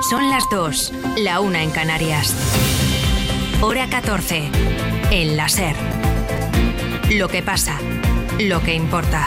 Son las 2, la 1 en Canarias. Hora 14, en la SER. Lo que pasa, lo que importa.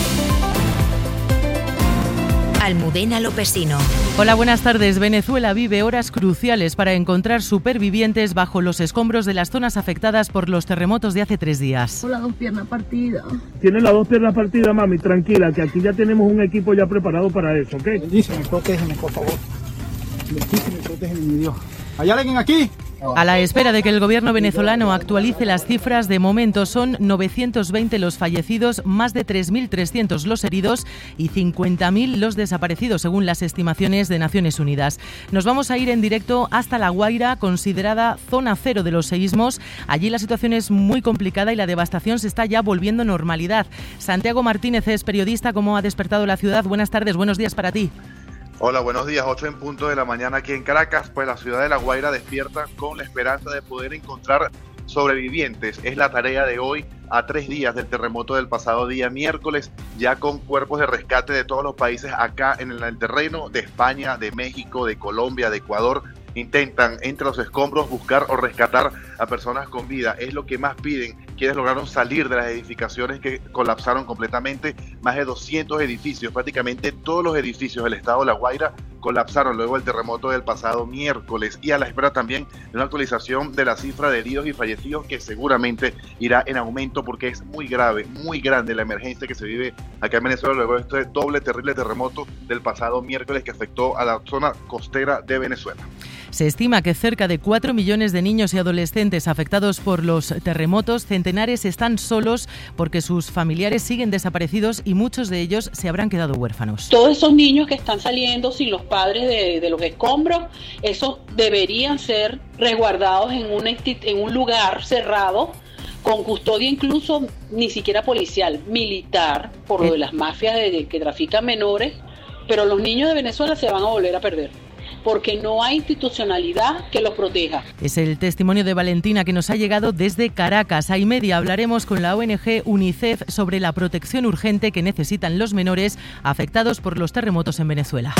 Almudena Lopesino. Hola, buenas tardes. Venezuela vive horas cruciales para encontrar supervivientes bajo los escombros de las zonas afectadas por los terremotos de hace 3 días. Con las 2 piernas partidas. Tiene las 2 piernas partidas, mami, tranquila, que aquí ya tenemos un equipo ya preparado para eso, ¿ok? Bendíceme, protégeme, por favor. Bendíceme, protégeme, mi Dios. ¿Hay alguien aquí? A la espera de que el gobierno venezolano actualice las cifras, de momento son 920 los fallecidos, más de 3.300 los heridos y 50.000 los desaparecidos, según las estimaciones de Naciones Unidas. Nos vamos a ir en directo hasta La Guaira, considerada zona cero de los seísmos. Allí la situación es muy complicada y la devastación se está ya volviendo normalidad. Santiago Martínez es periodista. ¿Cómo ha despertado la ciudad? Buenas tardes, buenos días para ti. Hola, buenos días. 8 en punto de la mañana aquí en Caracas. Pues la ciudad de La Guaira despierta con la esperanza de poder encontrar sobrevivientes. Es la tarea de hoy, a 3 días del terremoto del pasado día miércoles, ya con cuerpos de rescate de todos los países acá en el terreno, de España, de México, de Colombia, de Ecuador. Intentan entre los escombros buscar o rescatar a personas con vida. Es lo que más piden quienes lograron salir de las edificaciones que colapsaron completamente. Más de 200 edificios, prácticamente todos los edificios del estado de La Guaira colapsaron luego del terremoto del pasado miércoles, y a la espera también de una actualización de la cifra de heridos y fallecidos, que seguramente irá en aumento porque es muy grave, muy grande la emergencia que se vive acá en Venezuela luego de este doble terrible terremoto del pasado miércoles que afectó a la zona costera de Venezuela. Se estima que cerca de 4 millones de niños y adolescentes afectados por los terremotos, centenares están solos porque sus familiares siguen desaparecidos y muchos de ellos se habrán quedado huérfanos. Todos esos niños que están saliendo sin los padres de los escombros, esos deberían ser resguardados en un lugar cerrado, con custodia incluso ni siquiera policial, militar, por lo de las mafias que trafican menores, pero los niños de Venezuela se van a volver a perder, porque no hay institucionalidad que los proteja. Es el testimonio de Valentina que nos ha llegado desde Caracas. A y media hablaremos con la ONG UNICEF sobre la protección urgente que necesitan los menores afectados por los terremotos en Venezuela.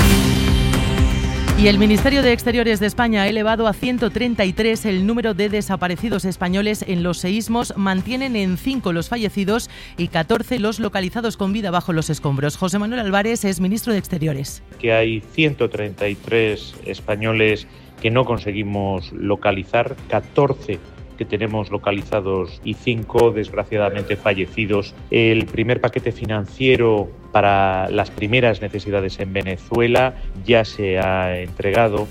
Y el Ministerio de Exteriores de España ha elevado a 133 el número de desaparecidos españoles en los seísmos. Mantienen en 5 los fallecidos y 14 los localizados con vida bajo los escombros. José Manuel Álvarez es ministro de Exteriores. Que hay 133 españoles que no conseguimos localizar, 14 que tenemos localizados y 5 desgraciadamente fallecidos. El primer paquete financiero para las primeras necesidades en Venezuela ya se ha entregado.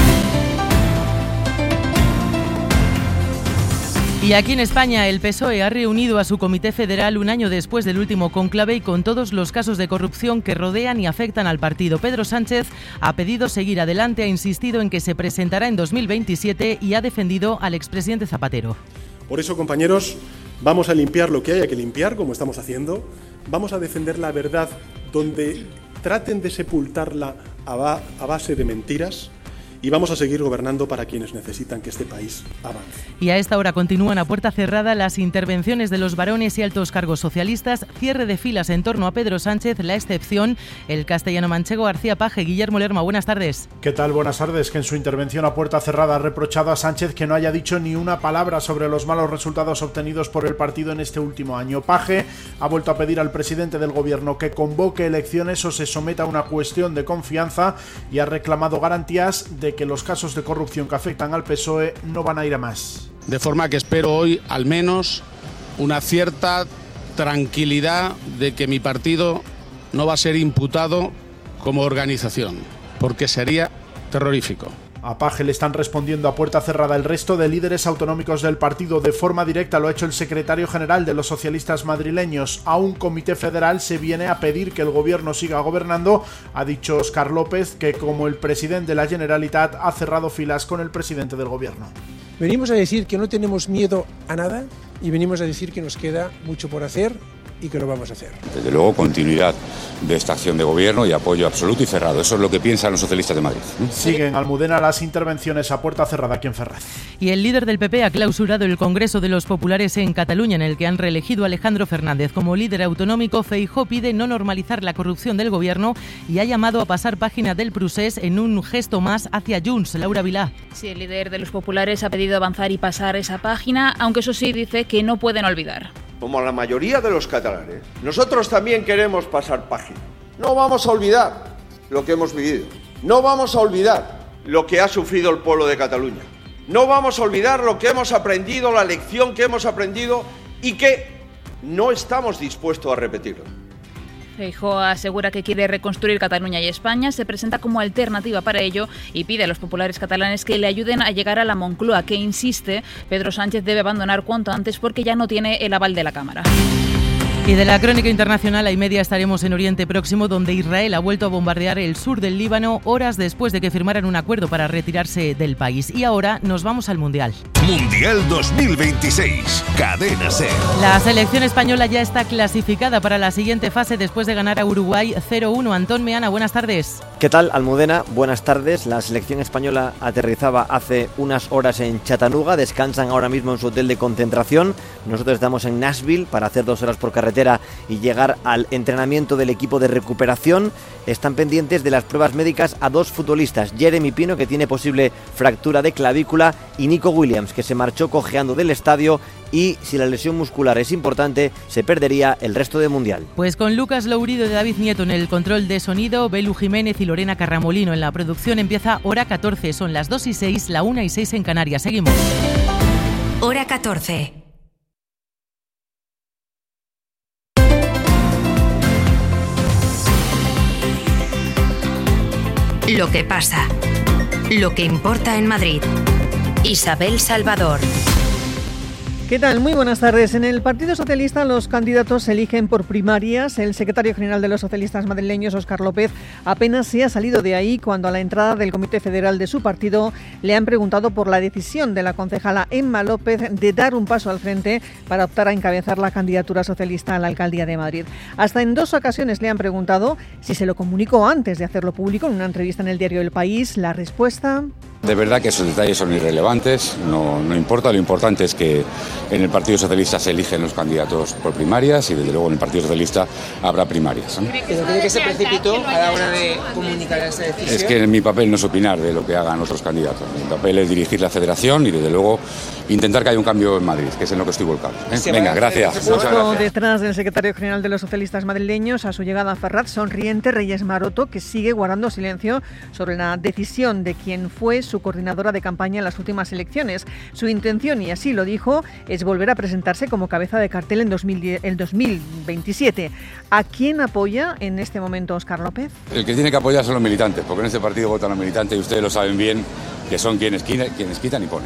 Y aquí en España el PSOE ha reunido a su Comité Federal un año después del último cónclave y con todos los casos de corrupción que rodean y afectan al partido. Pedro Sánchez ha pedido seguir adelante, ha insistido en que se presentará en 2027 y ha defendido al expresidente Zapatero. Por eso, compañeros, vamos a limpiar lo que haya que limpiar, como estamos haciendo. Vamos a defender la verdad donde traten de sepultarla a base de mentiras. Y vamos a seguir gobernando para quienes necesitan que este país avance. Y a esta hora continúan a puerta cerrada las intervenciones de los varones y altos cargos socialistas. Cierre de filas en torno a Pedro Sánchez, la excepción, el castellano-manchego García Paje. Guillermo Lerma, buenas tardes. ¿Qué tal? Buenas tardes. Que en su intervención a puerta cerrada ha reprochado a Sánchez que no haya dicho ni una palabra sobre los malos resultados obtenidos por el partido en este último año. Paje ha vuelto a pedir al presidente del gobierno que convoque elecciones o se someta a una cuestión de confianza y ha reclamado garantías de que los casos de corrupción que afectan al PSOE no van a ir a más. De forma que espero hoy al menos una cierta tranquilidad de que mi partido no va a ser imputado como organización, porque sería terrorífico. A Paje le están respondiendo a puerta cerrada el resto de líderes autonómicos del partido. De forma directa lo ha hecho el secretario general de los socialistas madrileños. A un comité federal se viene a pedir que el gobierno siga gobernando. Ha dicho Óscar López que, como el presidente de la Generalitat, ha cerrado filas con el presidente del gobierno. Venimos a decir que no tenemos miedo a nada y venimos a decir que nos queda mucho por hacer y que lo vamos a hacer. Desde luego, continuidad de esta acción de gobierno y apoyo absoluto y cerrado. Eso es lo que piensan los socialistas de Madrid. Siguen en Almudena las intervenciones a puerta cerrada aquí en Ferraz. Y el líder del PP ha clausurado el Congreso de los Populares en Cataluña, en el que han reelegido a Alejandro Fernández. Como líder autonómico, Feijóo pide no normalizar la corrupción del gobierno y ha llamado a pasar página del procés en un gesto más hacia Junts. Laura Vilá. Sí, el líder de los populares ha pedido avanzar y pasar esa página, aunque eso sí dice que no pueden olvidar. Como la mayoría de los catalanes, nosotros también queremos pasar página. No vamos a olvidar lo que hemos vivido. No vamos a olvidar lo que ha sufrido el pueblo de Cataluña. No vamos a olvidar lo que hemos aprendido, la lección que hemos aprendido y que no estamos dispuestos a repetirlo. Feijóo asegura que quiere reconstruir Cataluña y España, se presenta como alternativa para ello y pide a los populares catalanes que le ayuden a llegar a la Moncloa, que insiste Pedro Sánchez debe abandonar cuanto antes porque ya no tiene el aval de la Cámara. Y de la crónica internacional a y media estaremos en Oriente Próximo, donde Israel ha vuelto a bombardear el sur del Líbano horas después de que firmaran un acuerdo para retirarse del país. Y ahora nos vamos al Mundial. Mundial 2026, Cadena SER. La selección española ya está clasificada para la siguiente fase después de ganar a Uruguay 0-1. Antón Meana, buenas tardes. ¿Qué tal, Almudena? Buenas tardes. La selección española aterrizaba hace unas horas en Chattanooga, descansan ahora mismo en su hotel de concentración. Nosotros estamos en Nashville para hacer 2 horas por carretera y llegar al entrenamiento del equipo de recuperación. Están pendientes de las pruebas médicas a 2 futbolistas, Jeremy Pino, que tiene posible fractura de clavícula, y Nico Williams, que se marchó cojeando del estadio y, si la lesión muscular es importante, se perdería el resto del Mundial. Pues con Lucas Lourido y David Nieto en el control de sonido, Belu Jiménez y Lorena Carramolino en la producción, empieza Hora 14. Son las 2:06, la 1:06 en Canarias. Seguimos. Hora 14. Lo que pasa, lo que importa en Madrid. Isabel Salvador. ¿Qué tal? Muy buenas tardes. En el Partido Socialista los candidatos se eligen por primarias. El secretario general de los socialistas madrileños, Óscar López, apenas se ha salido de ahí cuando a la entrada del Comité Federal de su partido le han preguntado por la decisión de la concejala Emma López de dar un paso al frente para optar a encabezar la candidatura socialista a la alcaldía de Madrid. Hasta en 2 ocasiones le han preguntado si se lo comunicó antes de hacerlo público en una entrevista en el diario El País. La respuesta... De verdad que esos detalles son irrelevantes, no importa, lo importante es que en el Partido Socialista se eligen los candidatos por primarias y desde luego en el Partido Socialista habrá primarias, ¿no? ¿Pero cree que se precipitó a la hora de comunicar esa decisión? Es que mi papel no es opinar de lo que hagan otros candidatos, mi papel es dirigir la federación y desde luego intentar que haya un cambio en Madrid, que es en lo que estoy volcado. Venga, gracias. Muchas gracias. Detrás del secretario general de los socialistas madrileños, a su llegada a Ferraz, sonriente Reyes Maroto, que sigue guardando silencio sobre la decisión de quien fue su coordinadora de campaña en las últimas elecciones. Su intención, y así lo dijo, es volver a presentarse como cabeza de cartel en 2027. ¿A quién apoya en este momento Óscar López? El que tiene que apoyar son los militantes, porque en este partido votan los militantes y ustedes lo saben bien, que son quienes quitan y ponen.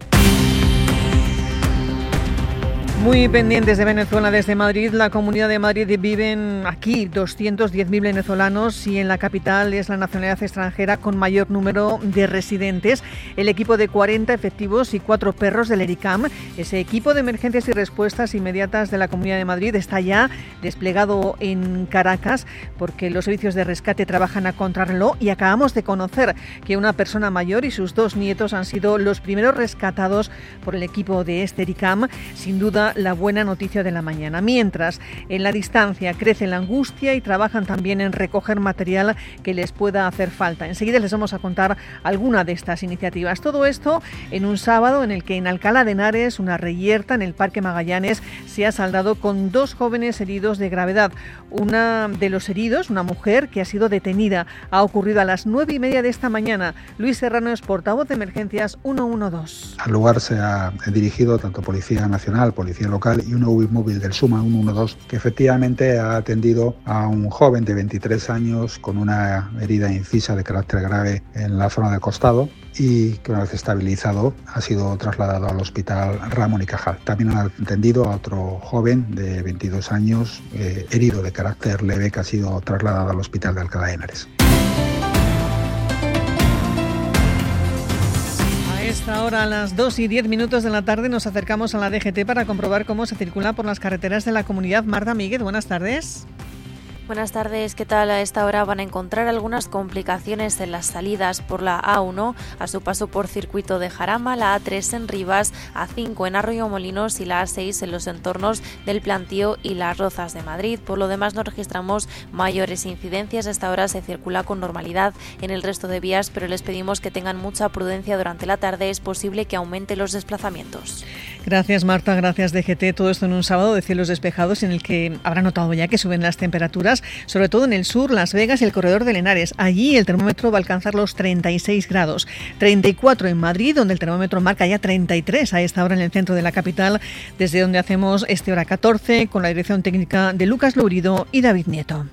Muy pendientes de Venezuela desde Madrid. La Comunidad de Madrid viven aquí 210.000 venezolanos y en la capital es la nacionalidad extranjera con mayor número de residentes. El equipo de 40 efectivos y 4 perros del ERICAM, ese equipo de emergencias y respuestas inmediatas de la Comunidad de Madrid, está ya desplegado en Caracas porque los servicios de rescate trabajan a contrarreloj y acabamos de conocer que una persona mayor y sus 2 nietos han sido los primeros rescatados por el equipo de este ERICAM. Sin duda, la buena noticia de la mañana. Mientras, en la distancia crece la angustia y trabajan también en recoger material que les pueda hacer falta. Enseguida les vamos a contar alguna de estas iniciativas. Todo esto en un sábado en el que en Alcalá de Henares, una reyerta en el Parque Magallanes, se ha saldado con 2 jóvenes heridos de gravedad. Una de los heridos, una mujer que ha sido detenida, ha ocurrido a las 9:30 de esta mañana. Luis Serrano es portavoz de Emergencias 112. Al lugar se ha dirigido tanto Policía Nacional, Policía Local y un UBI móvil del SUMA 112 que efectivamente ha atendido a un joven de 23 años con una herida incisa de carácter grave en la zona del costado y que una vez estabilizado ha sido trasladado al hospital Ramón y Cajal. También han atendido a otro joven de 22 años herido de carácter leve que ha sido trasladado al hospital de Alcalá de Henares. esta hora, a las 2:10 de la tarde, nos acercamos a la DGT para comprobar cómo se circula por las carreteras de la comunidad. Marta Míguez, buenas tardes. Buenas tardes, ¿qué tal? A esta hora van a encontrar algunas complicaciones en las salidas por la A1 a su paso por Circuito de Jarama, la A3 en Rivas, A5 en Arroyomolinos y la A6 en los entornos del Plantío y Las Rozas de Madrid. Por lo demás no registramos mayores incidencias. A esta hora se circula con normalidad en el resto de vías, pero les pedimos que tengan mucha prudencia durante la tarde. Es posible que aumente los desplazamientos. Gracias, Marta, gracias DGT. Todo esto en un sábado de cielos despejados en el que habrá notado ya que suben las temperaturas, sobre todo en el sur, Las Vegas y el corredor de Henares. Allí el termómetro va a alcanzar los 36 grados, 34 en Madrid, donde el termómetro marca ya 33 a esta hora en el centro de la capital, desde donde hacemos este Hora 14 con la dirección técnica de Lucas Lourido y David Nieto.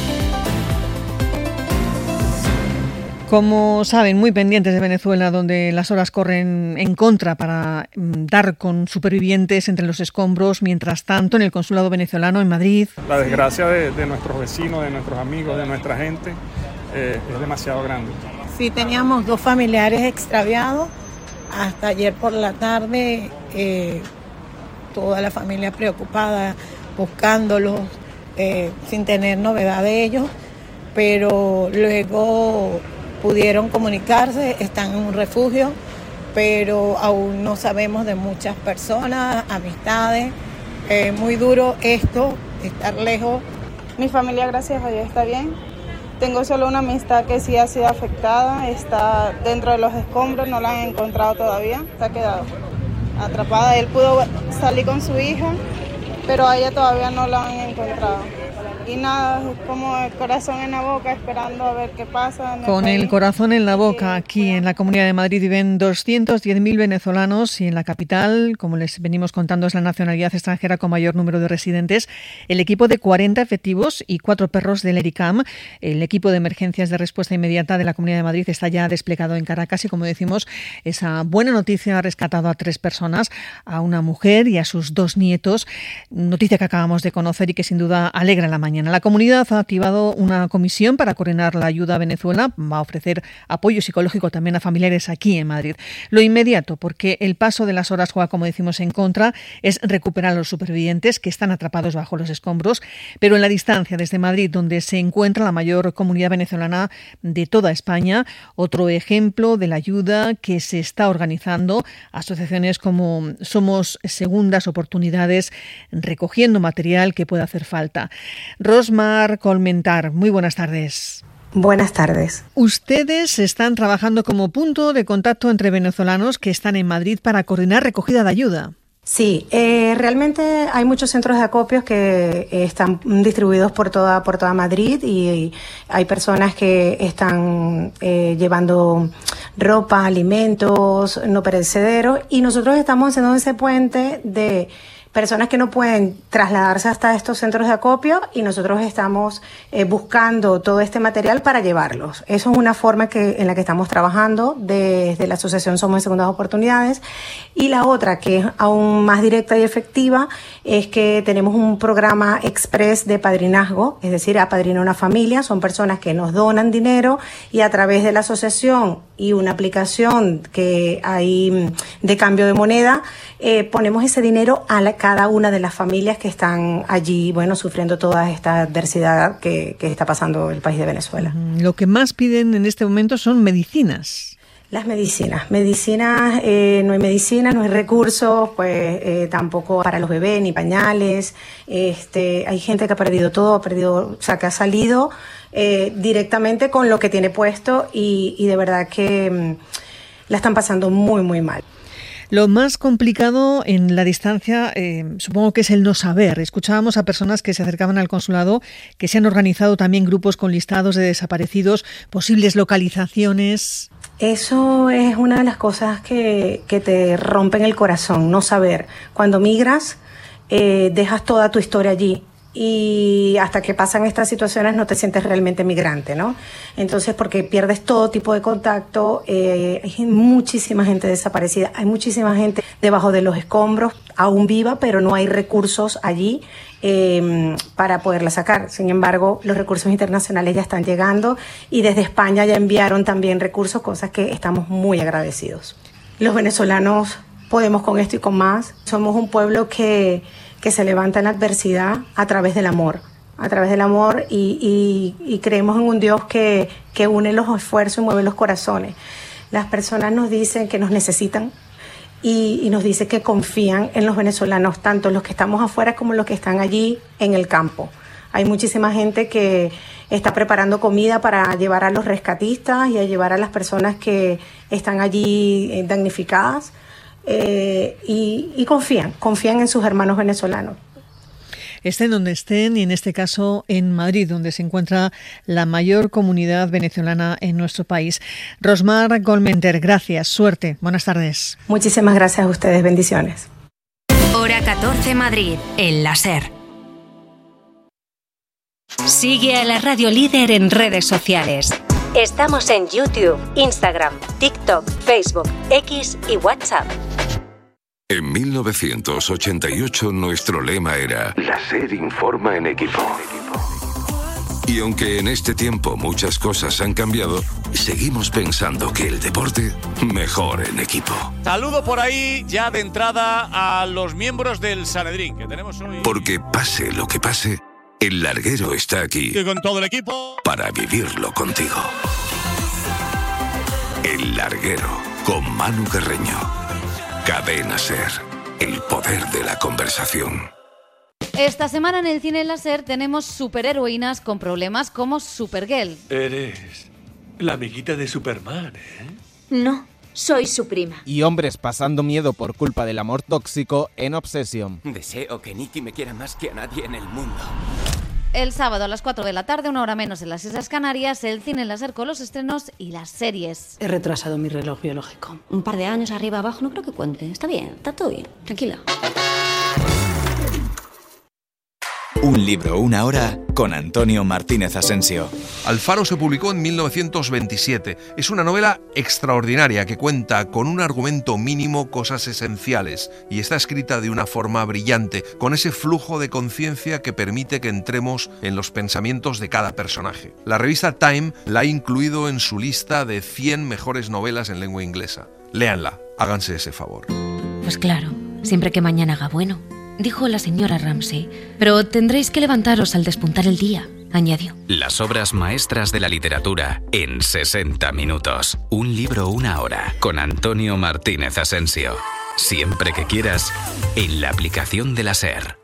Como saben, muy pendientes de Venezuela, donde las horas corren en contra para dar con supervivientes entre los escombros. Mientras tanto, en el consulado venezolano en Madrid, la desgracia de nuestros vecinos, de nuestros amigos, de nuestra gente es demasiado grande. Sí, teníamos 2 familiares extraviados. Hasta ayer por la tarde, toda la familia preocupada, buscándolos, sin tener novedad de ellos, pero luego pudieron comunicarse, están en un refugio, pero aún no sabemos de muchas personas, amistades. Muy duro esto, estar lejos. Mi familia, gracias a Dios, está bien. Tengo solo una amistad que sí ha sido afectada, está dentro de los escombros, no la han encontrado todavía, se ha quedado atrapada. Él pudo salir con su hija, pero a ella todavía no la han encontrado. Y nada, como el corazón en la boca, esperando a ver qué pasa. Con el corazón en la boca, aquí en la Comunidad de Madrid viven 210.000 venezolanos y en la capital, como les venimos contando, es la nacionalidad extranjera con mayor número de residentes. El equipo de 40 efectivos y 4 perros del ERICAM, el equipo de emergencias de respuesta inmediata de la Comunidad de Madrid, está ya desplegado en Caracas y, como decimos, esa buena noticia ha rescatado a 3 personas, a una mujer y a sus 2 nietos, noticia que acabamos de conocer y que sin duda alegra la mañana. La comunidad ha activado una comisión para coordinar la ayuda a Venezuela. Va a ofrecer apoyo psicológico también a familiares aquí en Madrid. Lo inmediato, porque el paso de las horas juega, como decimos, en contra, es recuperar a los supervivientes que están atrapados bajo los escombros, pero en la distancia desde Madrid, donde se encuentra la mayor comunidad venezolana de toda España. Otro ejemplo de la ayuda que se está organizando, asociaciones como Somos Segundas Oportunidades, recogiendo material que pueda hacer falta. Rosmar Colmentar, muy buenas tardes. Buenas tardes. Ustedes están trabajando como punto de contacto entre venezolanos que están en Madrid para coordinar recogida de ayuda. Sí, realmente hay muchos centros de acopios que están distribuidos por toda Madrid y hay personas que están llevando ropa, alimentos no perecederos, y nosotros estamos haciendo ese puente de personas que no pueden trasladarse hasta estos centros de acopio, y nosotros estamos buscando todo este material para llevarlos. Eso es una forma en la que estamos trabajando desde la Asociación Somos Segundas Oportunidades. Y la otra, que es aún más directa y efectiva, es que tenemos un programa express de padrinazgo, es decir, apadrina una familia. Son personas que nos donan dinero y a través de la asociación y una aplicación que hay de cambio de moneda, ponemos ese dinero a cada una de las familias que están allí, sufriendo toda esta adversidad que está pasando el país de Venezuela. Lo que más piden en este momento son medicinas. Las medicinas, no hay medicinas, no hay recursos, tampoco para los bebés, ni pañales. Hay gente que ha perdido todo, que ha salido directamente con lo que tiene puesto y de verdad que la están pasando muy, muy mal. Lo más complicado en la distancia, supongo que es el no saber. Escuchábamos a personas que se acercaban al consulado, que se han organizado también grupos con listados de desaparecidos, posibles localizaciones. Eso es una de las cosas que te rompen el corazón, no saber. Cuando migras, dejas toda tu historia allí. Y hasta que pasan estas situaciones no te sientes realmente migrante, ¿no? Entonces, porque pierdes todo tipo de contacto, hay muchísima gente desaparecida, hay muchísima gente debajo de los escombros, aún viva, pero no hay recursos allí para poderla sacar. Sin embargo, los recursos internacionales ya están llegando y desde España ya enviaron también recursos, cosas que estamos muy agradecidos. Los venezolanos podemos con esto y con más. Somos un pueblo que se levanta en la adversidad a través del amor. Y creemos en un Dios que une los esfuerzos y mueve los corazones. Las personas nos dicen que nos necesitan y nos dicen que confían en los venezolanos, tanto los que estamos afuera como los que están allí en el campo. Hay muchísima gente que está preparando comida para llevar a los rescatistas y a llevar a las personas que están allí damnificadas y confían en sus hermanos venezolanos. Estén donde estén, y en este caso en Madrid, donde se encuentra la mayor comunidad venezolana en nuestro país. Rosmar Golmenter, gracias, suerte, buenas tardes. Muchísimas gracias a ustedes, bendiciones. Hora 14 Madrid, en la SER. Sigue a la Radio Líder en redes sociales. Estamos en YouTube, Instagram, TikTok, Facebook, X y WhatsApp. En 1988 nuestro lema era La SER informa en equipo. Y aunque en este tiempo muchas cosas han cambiado, seguimos pensando que el deporte mejor en equipo. Saludo por ahí ya de entrada a los miembros del Sanedrín que tenemos hoy. Porque pase lo que pase, el larguero está aquí. Y con todo el equipo. Para vivirlo contigo. El larguero con Manu Carreño. Cadena SER, el poder de la conversación. Esta semana en el cine láser tenemos superheroínas con problemas como Supergirl. Eres la amiguita de Superman, ¿eh? No, soy su prima. Y hombres pasando miedo por culpa del amor tóxico en Obsession. Deseo que Nicky me quiera más que a nadie en el mundo. El sábado a las 4 de la tarde, una hora menos en las Islas Canarias, el cine láser con los estrenos y las series. He retrasado mi reloj biológico. Un par de años arriba abajo no creo que cuente. Está bien, está todo bien. Tranquila. Un libro, una hora, con Antonio Martínez Asensio. Alfaro se publicó en 1927. Es una novela extraordinaria que cuenta con un argumento mínimo cosas esenciales y está escrita de una forma brillante, con ese flujo de conciencia que permite que entremos en los pensamientos de cada personaje. La revista Time la ha incluido en su lista de 100 mejores novelas en lengua inglesa. Léanla, háganse ese favor. Pues claro, siempre que mañana haga bueno, dijo la señora Ramsey, pero tendréis que levantaros al despuntar el día, añadió. Las obras maestras de la literatura en 60 minutos. Un libro, una hora, con Antonio Martínez Asensio. Siempre que quieras, en la aplicación de la SER.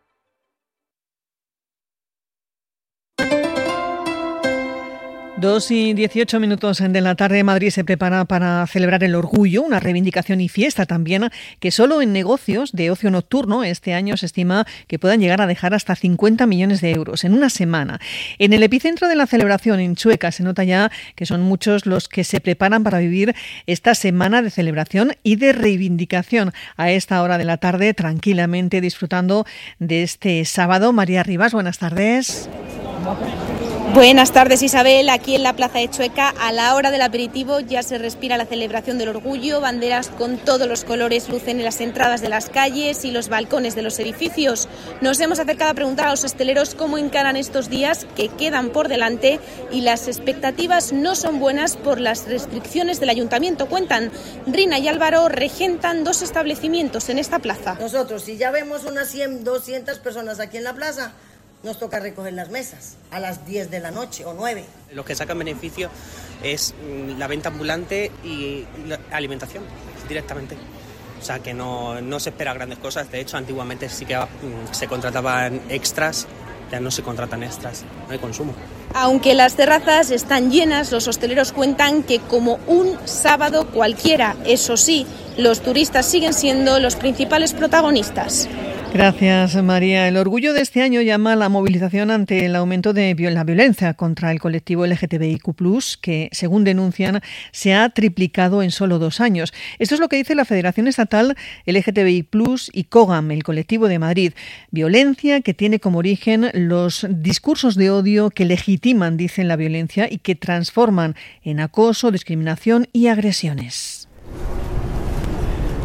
2:18 de la tarde, Madrid se prepara para celebrar el Orgullo, una reivindicación y fiesta también, que solo en negocios de ocio nocturno este año se estima que puedan llegar a dejar hasta 50 millones de euros en una semana. En el epicentro de la celebración, en Chueca, se nota ya que son muchos los que se preparan para vivir esta semana de celebración y de reivindicación a esta hora de la tarde, tranquilamente disfrutando de este sábado. María Rivas, buenas tardes. Buenas tardes, Isabel. Aquí en la plaza de Chueca, a la hora del aperitivo, ya se respira la celebración del Orgullo. Banderas con todos los colores lucen en las entradas de las calles y los balcones de los edificios. Nos hemos acercado a preguntar a los hosteleros cómo encaran estos días que quedan por delante, y las expectativas no son buenas por las restricciones del ayuntamiento. Cuentan, Rina y Álvaro regentan 2 establecimientos en esta plaza. Nosotros, si ya vemos unas 100, 200 personas aquí en la plaza, nos toca recoger las mesas a las 10 de la noche o 9. Lo que sacan beneficio es la venta ambulante y la alimentación directamente. O sea que no se espera grandes cosas. De hecho, antiguamente sí que se contrataban extras, ya no se contratan extras, no hay consumo. Aunque las terrazas están llenas, los hosteleros cuentan que como un sábado cualquiera. Eso sí, los turistas siguen siendo los principales protagonistas. Gracias, María. El Orgullo de este año llama a la movilización ante el aumento de la violencia contra el colectivo LGTBIQ+, que, según denuncian, se ha triplicado en solo 2 años. Esto es lo que dice la Federación Estatal LGTBI+, y COGAM, el colectivo de Madrid. Violencia que tiene como origen los discursos de odio que legitiman, dicen, la violencia y que transforman en acoso, discriminación y agresiones.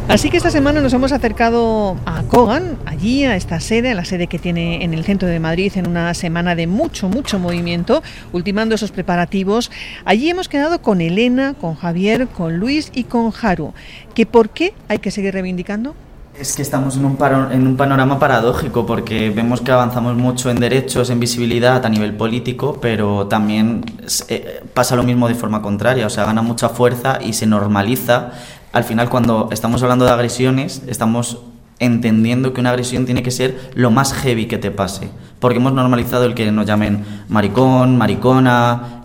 Así que esta semana nos hemos acercado a Kogan, allí a esta sede, a la sede que tiene en el centro de Madrid, en una semana de mucho movimiento, ultimando esos preparativos. Allí hemos quedado con Elena, con Javier, con Luis y con Haru. ¿Que por qué hay que seguir reivindicando? Es que estamos en un panorama paradójico, porque vemos que avanzamos mucho en derechos, en visibilidad a nivel político, pero también pasa lo mismo de forma contraria, o sea, gana mucha fuerza y se normaliza. Al final, cuando estamos hablando de agresiones, estamos entendiendo que una agresión tiene que ser lo más heavy que te pase, porque hemos normalizado el que nos llamen maricón, maricona,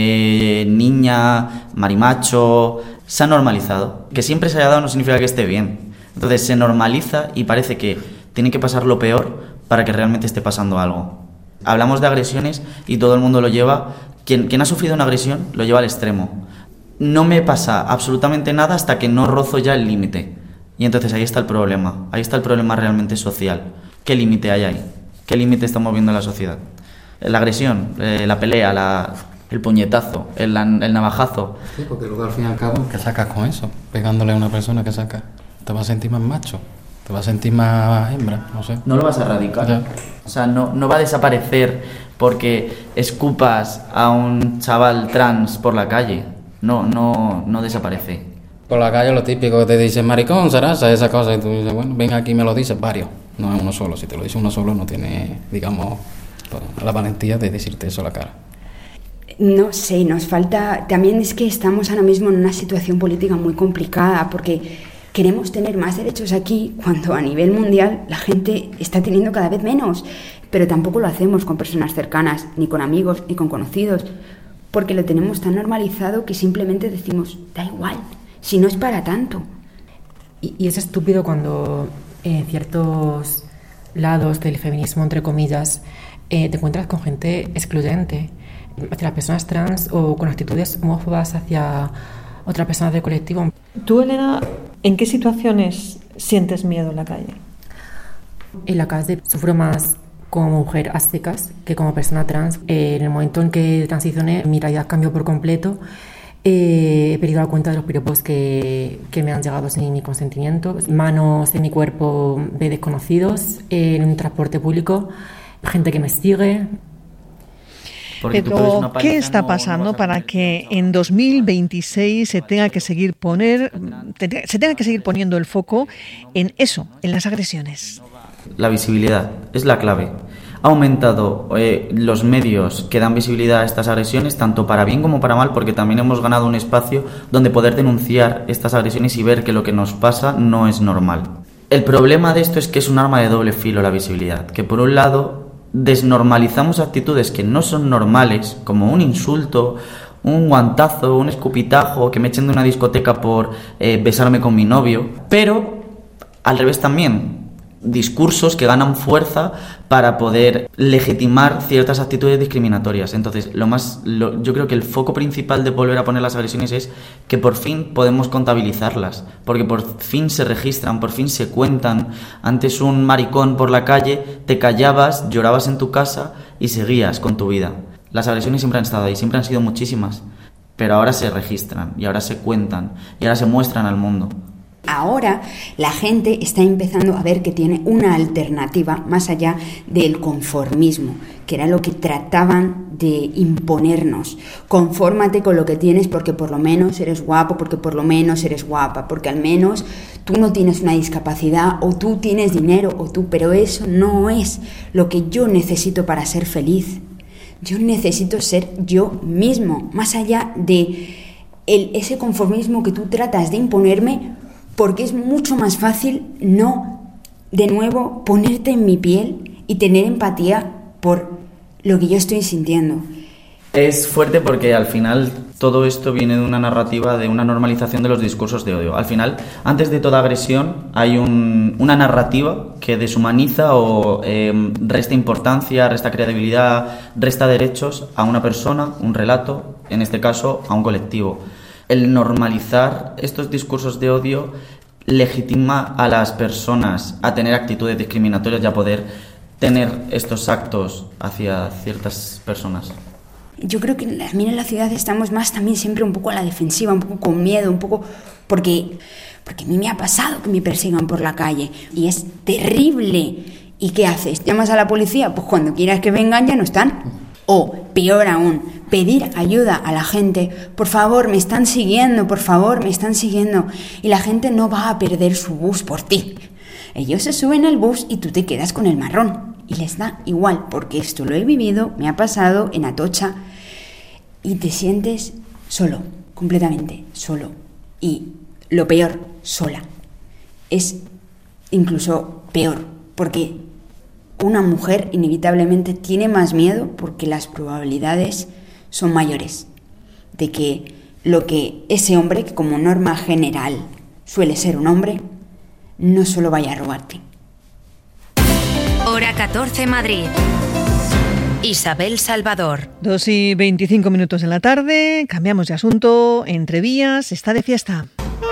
niña, marimacho. Se ha normalizado. Que siempre se haya dado no significa que esté bien. Entonces se normaliza y parece que tiene que pasar lo peor para que realmente esté pasando algo. Hablamos de agresiones y todo el mundo lo lleva, quien ha sufrido una agresión lo lleva al extremo. No me pasa absolutamente nada hasta que no rozo ya el límite. Y entonces ahí está el problema realmente social. ¿Qué límite hay ahí? ¿Qué límite estamos viendo en la sociedad? La agresión, la pelea, el puñetazo, el navajazo. Sí, porque luego al fin y al cabo, ¿qué sacas con eso? Pegándole a una persona, ¿qué sacas? ¿Te vas a sentir más macho? ¿Te vas a sentir más hembra? No sé. No lo vas a erradicar. Ya. O sea, no va a desaparecer porque escupas a un chaval trans por la calle. No desaparece. Por la calle lo típico que te dicen maricón, zaraza, esa cosa, y tú dices, bueno, ven aquí y me lo dices varios. No es uno solo. Si te lo dice uno solo, no tiene, digamos, la valentía de decirte eso a la cara. No sé, nos falta... También es que estamos ahora mismo en una situación política muy complicada, porque queremos tener más derechos aquí cuando a nivel mundial la gente está teniendo cada vez menos, pero tampoco lo hacemos con personas cercanas, ni con amigos, ni con conocidos, porque lo tenemos tan normalizado que simplemente decimos, da igual, si no es para tanto. Y es estúpido cuando en ciertos lados del feminismo, entre comillas, te encuentras con gente excluyente hacia las personas trans o con actitudes homófobas hacia otras personas del colectivo. Tú, Elena, ¿en qué situaciones sientes miedo en la calle? En la calle sufro más como mujer a secas que como persona trans. En el momento en que transicioné, mi realidad cambió por completo. He perdido la cuenta de los piropos que me han llegado sin mi consentimiento. Manos en mi cuerpo de desconocidos, en un transporte público, gente que me sigue. Pero, ¿qué está pasando para que en 2026 se tenga que seguir poniendo el foco en eso, en las agresiones? La visibilidad es la clave. Ha aumentado los medios que dan visibilidad a estas agresiones, tanto para bien como para mal, porque también hemos ganado un espacio donde poder denunciar estas agresiones y ver que lo que nos pasa no es normal. El problema de esto es que es un arma de doble filo la visibilidad, que por un lado desnormalizamos actitudes que no son normales, como un insulto, un guantazo, un escupitajo, que me echen de una discoteca por besarme con mi novio, pero al revés también, discursos que ganan fuerza para poder legitimar ciertas actitudes discriminatorias. Entonces, yo creo que el foco principal de volver a poner las agresiones es que por fin podemos contabilizarlas, porque por fin se registran, por fin se cuentan. Antes un maricón por la calle, te callabas, llorabas en tu casa y seguías con tu vida. Las agresiones siempre han estado ahí, siempre han sido muchísimas, pero ahora se registran y ahora se cuentan y ahora se muestran al mundo. Ahora la gente está empezando a ver que tiene una alternativa más allá del conformismo, que era lo que trataban de imponernos. Confórmate con lo que tienes porque por lo menos eres guapo, porque por lo menos eres guapa, porque al menos tú no tienes una discapacidad o tú tienes dinero pero eso no es lo que yo necesito para ser feliz. Yo necesito ser yo mismo, más allá de ese conformismo que tú tratas de imponerme, porque es mucho más fácil de nuevo, ponerte en mi piel y tener empatía por lo que yo estoy sintiendo. Es fuerte porque al final todo esto viene de una narrativa, de una normalización de los discursos de odio. Al final, antes de toda agresión, hay una narrativa que deshumaniza o resta importancia, resta credibilidad, resta derechos a una persona, un relato, en este caso a un colectivo. El normalizar estos discursos de odio legitima a las personas a tener actitudes discriminatorias y a poder tener estos actos hacia ciertas personas. Yo creo que también en la ciudad estamos más también siempre un poco a la defensiva, un poco con miedo, un poco porque Porque a mí me ha pasado que me persigan por la calle y es terrible. ¿Y qué haces? ¿Llamas a la policía? Pues cuando quieras que vengan ya no están. O, peor aún, pedir ayuda a la gente. Por favor, me están siguiendo, por favor, me están siguiendo. Y la gente no va a perder su bus por ti. Ellos se suben al bus y tú te quedas con el marrón. Y les da igual, porque esto lo he vivido, me ha pasado en Atocha. Y te sientes solo, completamente solo. Y lo peor, sola. Es incluso peor, porque una mujer inevitablemente tiene más miedo porque las probabilidades son mayores de que lo que ese hombre, que como norma general suele ser un hombre, no solo vaya a robarte. Hora 14 Madrid. Isabel Salvador. 2:25 de la tarde, cambiamos de asunto. Entrevías está de fiesta.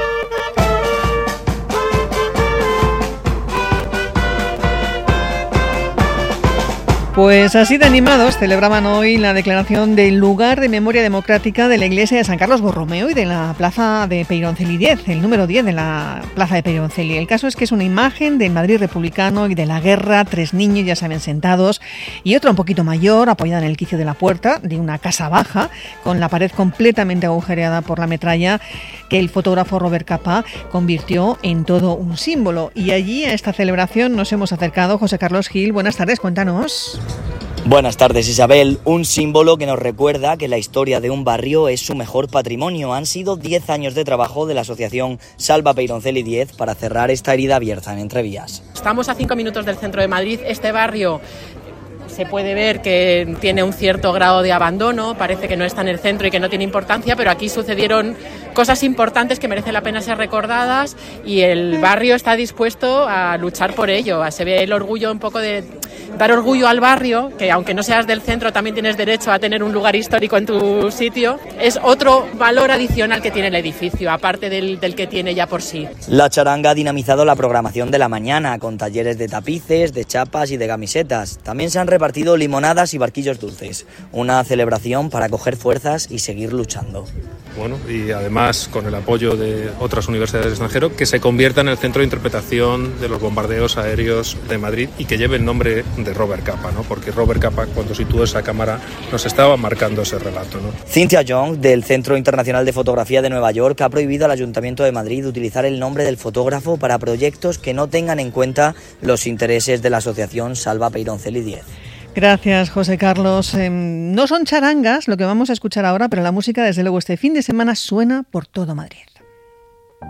Pues así de animados celebraban hoy la declaración del lugar de memoria democrática de la iglesia de San Carlos Borromeo y de la plaza de Peyronceli 10, el número 10 de la plaza de Peyronceli. El caso es que es una imagen del Madrid republicano y de la guerra, 3 niños ya saben sentados y otra un poquito mayor apoyada en el quicio de la puerta de una casa baja con la pared completamente agujereada por la metralla que el fotógrafo Robert Capa convirtió en todo un símbolo. Y allí a esta celebración nos hemos acercado. José Carlos Gil, buenas tardes, cuéntanos. Buenas tardes, Isabel. Un símbolo que nos recuerda que la historia de un barrio es su mejor patrimonio. Han sido 10 años de trabajo de la asociación Salva Peyronceli 10 para cerrar esta herida abierta en Entrevías. Estamos a 5 minutos del centro de Madrid. Este barrio se puede ver que tiene un cierto grado de abandono, parece que no está en el centro y que no tiene importancia, pero aquí sucedieron cosas importantes que merecen la pena ser recordadas y el barrio está dispuesto a luchar por ello. Se ve el orgullo un poco de dar orgullo al barrio, que aunque no seas del centro también tienes derecho a tener un lugar histórico en tu sitio. Es otro valor adicional que tiene el edificio, aparte del que tiene ya por sí. La charanga ha dinamizado la programación de la mañana, con talleres de tapices, de chapas y de camisetas. También se han repartido limonadas y barquillos dulces. Una celebración para coger fuerzas y seguir luchando. Bueno, y además con el apoyo de otras universidades del extranjero, que se convierta en el centro de interpretación de los bombardeos aéreos de Madrid y que lleve el nombre de Robert Capa, ¿no? Porque Robert Capa, cuando situó esa cámara, nos estaba marcando ese relato, ¿no? Cynthia Young, del Centro Internacional de Fotografía de Nueva York, ha prohibido al Ayuntamiento de Madrid utilizar el nombre del fotógrafo para proyectos que no tengan en cuenta los intereses de la asociación Salva Peyronceli 10. Gracias, José Carlos. No son charangas lo que vamos a escuchar ahora, pero la música, desde luego, este fin de semana suena por todo Madrid.